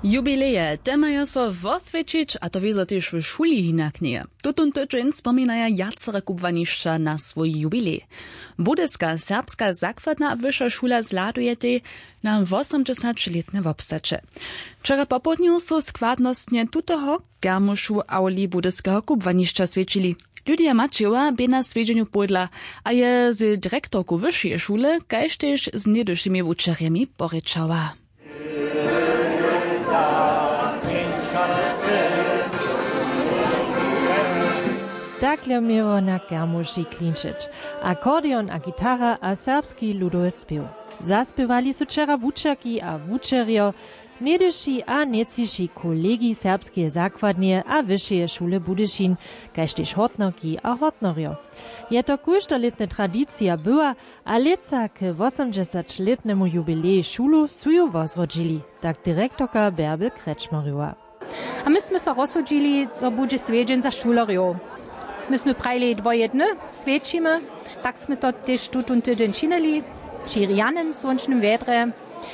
Jubileje, te mają so osvědčić, a to wieso też w szuli hinak nie. Tutun tydzień spominaja jacere kubwanišća na swój jubilej. Budyska serbska zakładna wyższa szula zladuje te na 80-letne wobstacze. Wczoraj po południu so składnostnie tutoho germuszu auli budyskiego kubwanišća svědčili. Lidia Maciova by na svědčeniu podla, a je z dyrektorku wyższej szule, kaž tež z niedyšimi wučerjemi porečała. Dakle miło na germuši klinčić. Akordeon a gitara a serbski ludowy spiew. Zaspiewali so wczera wučerki a wučerjo, niedyši a neciši kolegi serbskie zakładnie a wyższej szule Budyšin, kaž tež hotnorki a hotnorjo. Je to kóždoletne tradicja była, a leca k 80-letnemu jubileju szulu su ju wozrodžili, tak direktorka Bärbel Kretschmerjowa. A myśmy so rozsudili, to będzie swiedźeń za szuleriów. Myśmy prajli dwojedne, swiedźimy, tak jsme to też tutun tydzień činili, przy rijanym słonecznym wiedrze.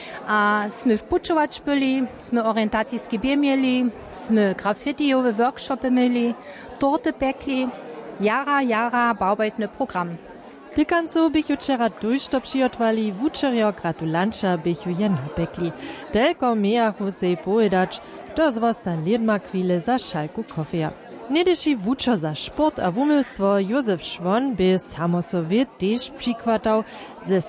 A jsme wpuczować byli, jsme orientacijski bier mieli, jsme graffitiowe workshopy mieli, torty pekli, jara baubeitny program. Tykanco bych ju wczera dujšto přijotwali, wučerjo gratulanča bych ju jen pekli. Telko mejachu sej povedać, to zwosta ledma chwile za šalku kofeja. Niedyši wučer za sport a wumylstwo Józef Švon by samosowiet też przykładał ze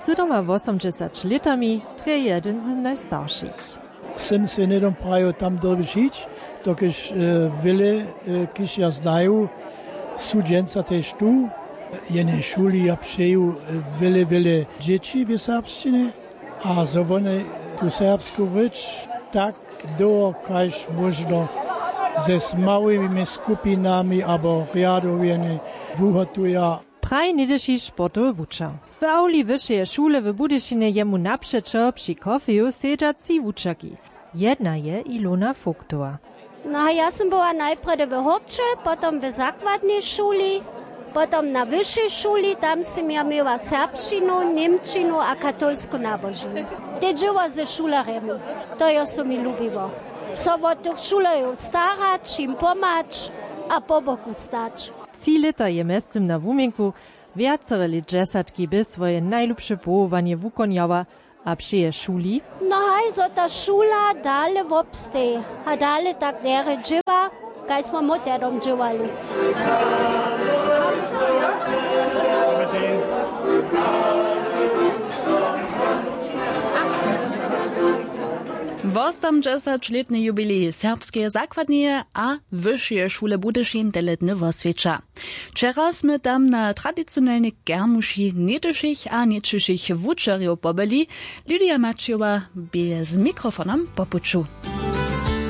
87 letami, tre jeden z najstarszych. Sem se nedom prajo tam dobyšić, dokiż wiele, kiż ja znają, sudženca też tu, jednej szuli ja przeju wiele dzieci w serbszczynie, a so one tu serbsku rycz tak do, każ można ze małymi skupinami albo riadowieni wuhotuja. Praj niedyši sportowy wučer. W auli wyższej szule w Budyšinie jemu naprzeczo przy kofeju sedza 3 wučerki. Jedna je Ilona Fuktowa. No ja sam była najpierw w Horče, potem w zakładnej szuli, potem na wyższej szuli, tam sam ja miała serbszczynu, niemčinu a katolsku nabożinu. Te żyła ze szulerami, to ja so mi lubiło. So od tych szulerów starać, im pomać, a po boku stać. 3 lata je mestem na wumienku, wiacere lit dżesatki by swoje najlubsze połowanie wukonjała, a przy szuli? No haj, so ta szula dale wobsteje, a dale tak dere dżywa, kaj smo moterom dżywali. Osmdesatletny jubilej serbskie zakładnie a wyższej szule Budyšin deletny osvědča. Wczera sme tam na tradycjonalnych germuši niedyšich a niečišich wučerjów pobyli. Lidia Maciova by z mikrofonem popuču.